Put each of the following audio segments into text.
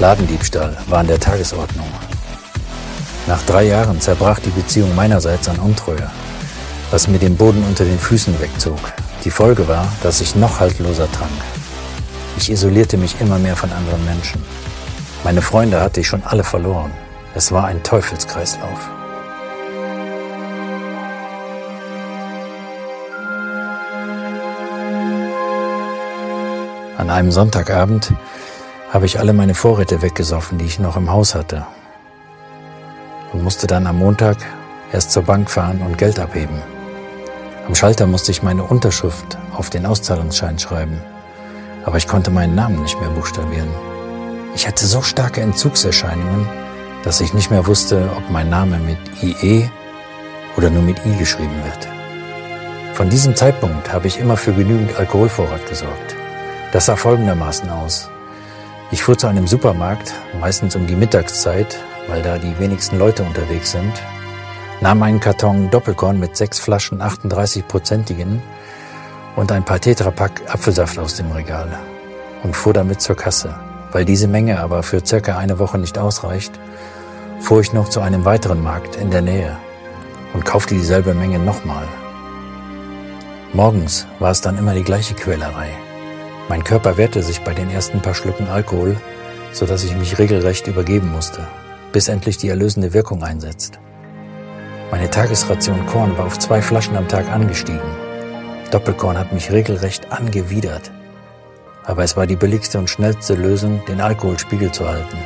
Ladendiebstahl war an der Tagesordnung. Nach 3 Jahren zerbrach die Beziehung meinerseits an Untreue, was mir den Boden unter den Füßen wegzog. Die Folge war, dass ich noch haltloser trank. Ich isolierte mich immer mehr von anderen Menschen. Meine Freunde hatte ich schon alle verloren. Es war ein Teufelskreislauf. An einem Sonntagabend habe ich alle meine Vorräte weggesoffen, die ich noch im Haus hatte, und musste dann am Montag erst zur Bank fahren und Geld abheben. Am Schalter musste ich meine Unterschrift auf den Auszahlungsschein schreiben, aber ich konnte meinen Namen nicht mehr buchstabieren. Ich hatte so starke Entzugserscheinungen, dass ich nicht mehr wusste, ob mein Name mit IE oder nur mit I geschrieben wird. Von diesem Zeitpunkt habe ich immer für genügend Alkoholvorrat gesorgt. Das sah folgendermaßen aus. Ich fuhr zu einem Supermarkt, meistens um die Mittagszeit, weil da die wenigsten Leute unterwegs sind, nahm einen Karton Doppelkorn mit 6 Flaschen 38-prozentigen und ein paar Tetrapack Apfelsaft aus dem Regal und fuhr damit zur Kasse. Weil diese Menge aber für circa eine Woche nicht ausreicht, fuhr ich noch zu einem weiteren Markt in der Nähe und kaufte dieselbe Menge nochmal. Morgens war es dann immer die gleiche Quälerei. Mein Körper wehrte sich bei den ersten paar Schlücken Alkohol, sodass ich mich regelrecht übergeben musste, bis endlich die erlösende Wirkung einsetzt. Meine Tagesration Korn war auf 2 Flaschen am Tag angestiegen. Doppelkorn hat mich regelrecht angewidert. Aber es war die billigste und schnellste Lösung, den Alkoholspiegel zu halten.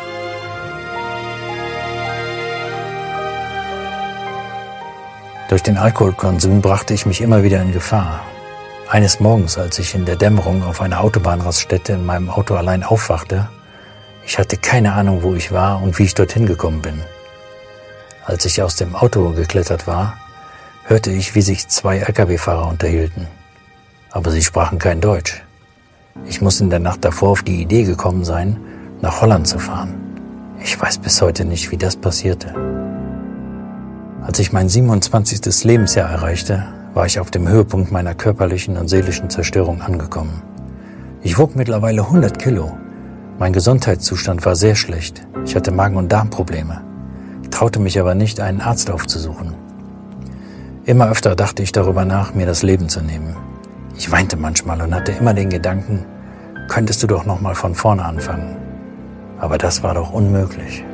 Durch den Alkoholkonsum brachte ich mich immer wieder in Gefahr. Eines Morgens, als ich in der Dämmerung auf einer Autobahnraststätte in meinem Auto allein aufwachte, ich hatte keine Ahnung, wo ich war und wie ich dorthin gekommen bin. Als ich aus dem Auto geklettert war, hörte ich, wie sich 2 Lkw-Fahrer unterhielten. Aber sie sprachen kein Deutsch. Ich muss in der Nacht davor auf die Idee gekommen sein, nach Holland zu fahren. Ich weiß bis heute nicht, wie das passierte. Als ich mein 27. Lebensjahr erreichte, war ich auf dem Höhepunkt meiner körperlichen und seelischen Zerstörung angekommen. Ich wog mittlerweile 100 Kilo. Mein Gesundheitszustand war sehr schlecht. Ich hatte Magen- und Darmprobleme, traute mich aber nicht, einen Arzt aufzusuchen. Immer öfter dachte ich darüber nach, mir das Leben zu nehmen. Ich weinte manchmal und hatte immer den Gedanken, könntest du doch noch mal von vorne anfangen. Aber das war doch unmöglich.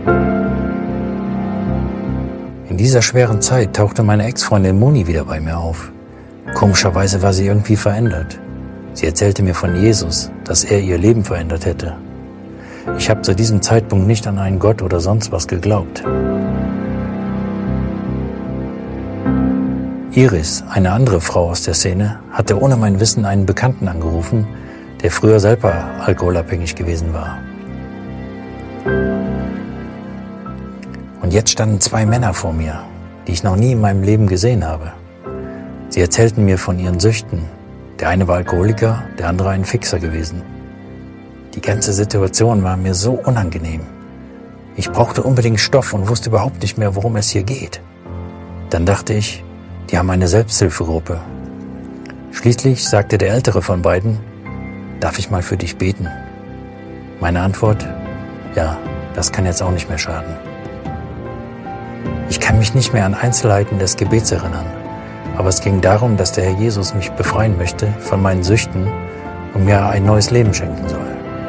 In dieser schweren Zeit tauchte meine Ex-Freundin Moni wieder bei mir auf. Komischerweise war sie irgendwie verändert. Sie erzählte mir von Jesus, dass er ihr Leben verändert hätte. Ich habe zu diesem Zeitpunkt nicht an einen Gott oder sonst was geglaubt. Iris, eine andere Frau aus der Szene, hatte ohne mein Wissen einen Bekannten angerufen, der früher selber alkoholabhängig gewesen war. Und jetzt standen 2 Männer vor mir, die ich noch nie in meinem Leben gesehen habe. Sie erzählten mir von ihren Süchten. Der eine war Alkoholiker, der andere ein Fixer gewesen. Die ganze Situation war mir so unangenehm. Ich brauchte unbedingt Stoff und wusste überhaupt nicht mehr, worum es hier geht. Dann dachte ich, die haben eine Selbsthilfegruppe. Schließlich sagte der ältere von beiden, darf ich mal für dich beten? Meine Antwort, ja, das kann jetzt auch nicht mehr schaden. Ich kann mich nicht mehr an Einzelheiten des Gebets erinnern, aber es ging darum, dass der Herr Jesus mich befreien möchte von meinen Süchten und mir ein neues Leben schenken soll.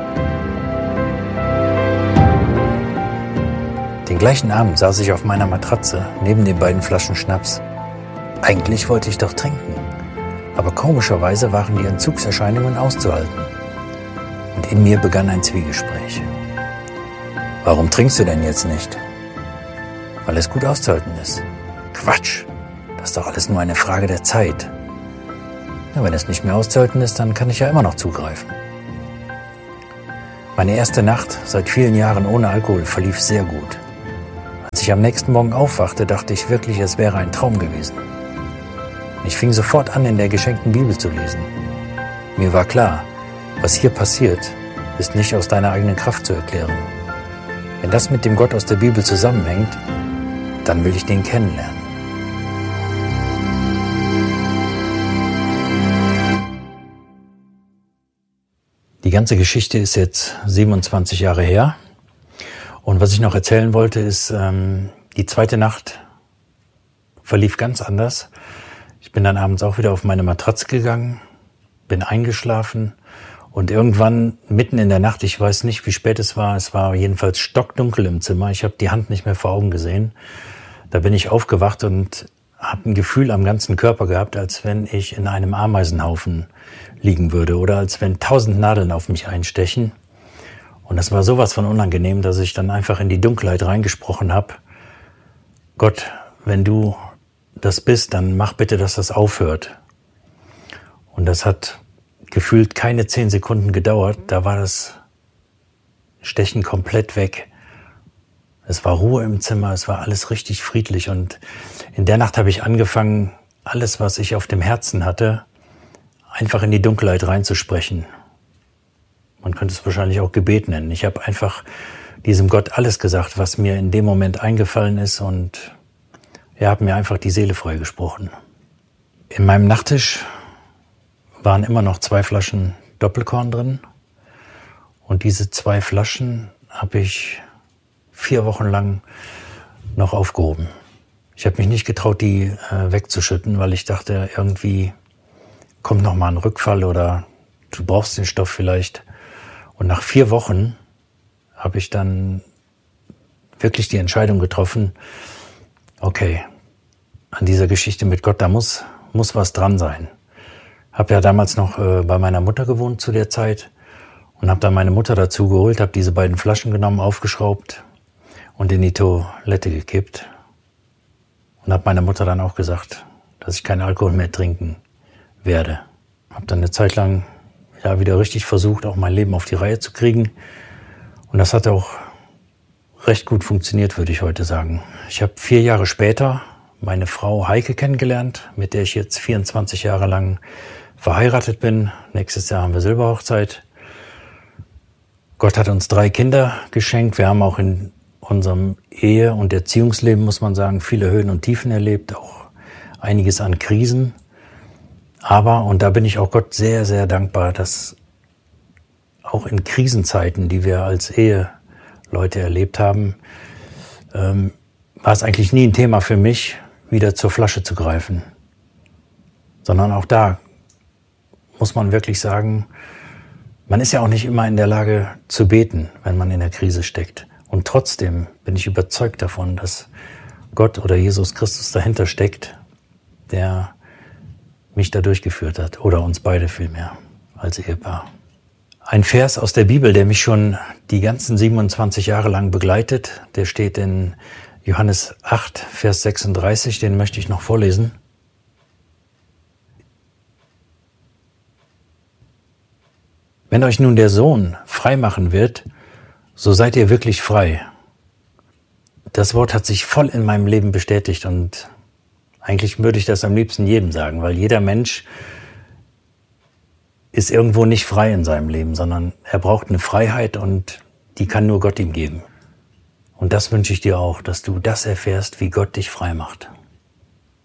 Den gleichen Abend saß ich auf meiner Matratze neben den beiden Flaschen Schnaps. Eigentlich wollte ich doch trinken, aber komischerweise waren die Entzugserscheinungen auszuhalten. Und in mir begann ein Zwiegespräch. Warum trinkst du denn jetzt nicht? Weil es gut auszuhalten ist. Quatsch, das ist doch alles nur eine Frage der Zeit. Ja, wenn es nicht mehr auszuhalten ist, dann kann ich ja immer noch zugreifen. Meine erste Nacht seit vielen Jahren ohne Alkohol verlief sehr gut. Als ich am nächsten Morgen aufwachte, dachte ich wirklich, es wäre ein Traum gewesen. Ich fing sofort an, in der geschenkten Bibel zu lesen. Mir war klar, was hier passiert, ist nicht aus deiner eigenen Kraft zu erklären. Wenn das mit dem Gott aus der Bibel zusammenhängt, dann will ich den kennenlernen. Die ganze Geschichte ist jetzt 27 Jahre her. Und was ich noch erzählen wollte, ist, die zweite Nacht verlief ganz anders. Ich bin dann abends auch wieder auf meine Matratze gegangen, bin eingeschlafen und irgendwann mitten in der Nacht, ich weiß nicht, wie spät es war jedenfalls stockdunkel im Zimmer. Ich habe die Hand nicht mehr vor Augen gesehen. Da bin ich aufgewacht und habe ein Gefühl am ganzen Körper gehabt, als wenn ich in einem Ameisenhaufen liegen würde oder als wenn 1000 Nadeln auf mich einstechen. Und das war sowas von unangenehm, dass ich dann einfach in die Dunkelheit reingesprochen habe. Gott, wenn du das bist, dann mach bitte, dass das aufhört. Und das hat gefühlt keine 10 Sekunden gedauert. Da war das Stechen komplett weg. Es war Ruhe im Zimmer, es war alles richtig friedlich. Und in der Nacht habe ich angefangen, alles, was ich auf dem Herzen hatte, einfach in die Dunkelheit reinzusprechen. Man könnte es wahrscheinlich auch Gebet nennen. Ich habe einfach diesem Gott alles gesagt, was mir in dem Moment eingefallen ist, und er hat mir einfach die Seele freigesprochen. In meinem Nachttisch waren immer noch 2 Flaschen Doppelkorn drin, und diese 2 Flaschen habe ich 4 Wochen lang noch aufgehoben. Ich habe mich nicht getraut, die wegzuschütten, weil ich dachte, irgendwie kommt noch mal ein Rückfall oder du brauchst den Stoff vielleicht. Und nach 4 Wochen habe ich dann wirklich die Entscheidung getroffen, okay, an dieser Geschichte mit Gott, da muss was dran sein. Habe ja damals noch bei meiner Mutter gewohnt zu der Zeit und habe dann meine Mutter dazu geholt, habe diese beiden Flaschen genommen, aufgeschraubt und in die Toilette gekippt. Und habe meiner Mutter dann auch gesagt, dass ich keinen Alkohol mehr trinken werde. Habe dann eine Zeit lang wieder richtig versucht, auch mein Leben auf die Reihe zu kriegen. Und das hat auch recht gut funktioniert, würde ich heute sagen. Ich habe 4 Jahre später meine Frau Heike kennengelernt, mit der ich jetzt 24 Jahre lang verheiratet bin. Nächstes Jahr haben wir Silberhochzeit. Gott hat uns 3 Kinder geschenkt. Wir haben auch in unserem Ehe- und Erziehungsleben, muss man sagen, viele Höhen und Tiefen erlebt, auch einiges an Krisen. Aber, und da bin ich auch Gott sehr, sehr dankbar, dass auch in Krisenzeiten, die wir als Eheleute erlebt haben, war es eigentlich nie ein Thema für mich, wieder zur Flasche zu greifen. Sondern auch da muss man wirklich sagen, man ist ja auch nicht immer in der Lage zu beten, wenn man in der Krise steckt. Und trotzdem bin ich überzeugt davon, dass Gott oder Jesus Christus dahinter steckt, der mich da durchgeführt hat, oder uns beide vielmehr als Ehepaar. Ein Vers aus der Bibel, der mich schon die ganzen 27 Jahre lang begleitet, der steht in Johannes 8, Vers 36, den möchte ich noch vorlesen. Wenn euch nun der Sohn frei machen wird, so seid ihr wirklich frei. Das Wort hat sich voll in meinem Leben bestätigt, und eigentlich würde ich das am liebsten jedem sagen, weil jeder Mensch ist irgendwo nicht frei in seinem Leben, sondern er braucht eine Freiheit, und die kann nur Gott ihm geben. Und das wünsche ich dir auch, dass du das erfährst, wie Gott dich frei macht.